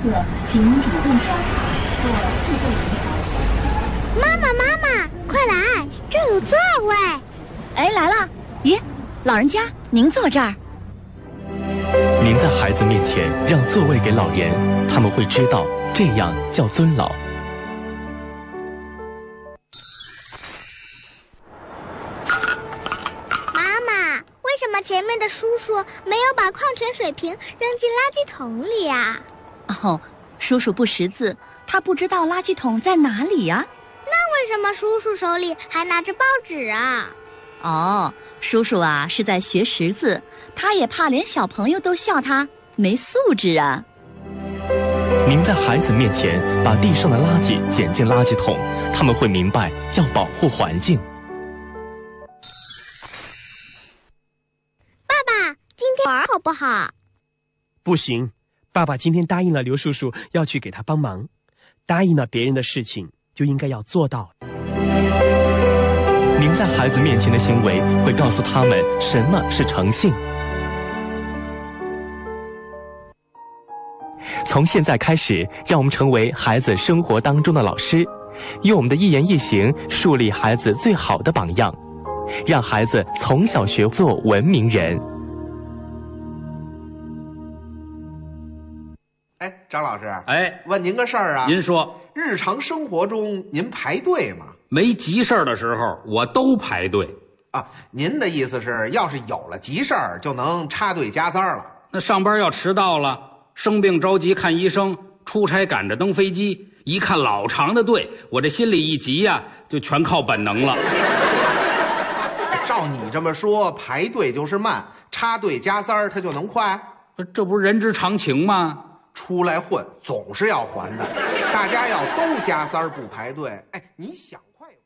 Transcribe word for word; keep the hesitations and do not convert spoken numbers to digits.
客请主动上或智慧银行。 妈妈，妈妈，快来，这有座位。 哎，来了！咦，老人家，您坐这儿。 您在孩子面前让座位给老人，他们会知道这样叫尊老。 妈妈，为什么前面的叔叔没有把矿泉水瓶扔进垃圾桶里呀？ 哦，叔叔不识字，他不知道垃圾桶在哪里呀。 那为什么叔叔手里还拿着报纸啊？ 哦，叔叔啊是在学识字，他也怕连小朋友都笑他没素质啊。 您在孩子面前把地上的垃圾捡进垃圾桶，他们会明白要保护环境。 爸爸，今天玩好不好？ 不行，爸爸今天答应了刘叔叔要去给他帮忙，答应了别人的事情就应该要做到。 您在孩子面前的行为会告诉他们什么是诚信。从现在开始，让我们成为孩子生活当中的老师，用我们的一言一行树立孩子最好的榜样，让孩子从小学做文明人。 哎，张老师， 哎， 问您个事儿啊。 您说， 日常生活中您排队吗？ 没急事儿的时候，我都排队。 啊，您的意思是，要是有了急事儿，就能插队加塞了？ 那上班要迟到了，生病着急看医生，出差赶着登飞机，一看老长的队，我这心里一急呀、啊，就全靠本能了。 照你这么说，排队就是慢，插队加塞儿它就能快？ 这不是人之常情吗？ 出来混总是要还的，大家要都加塞儿不排队，哎，你想快有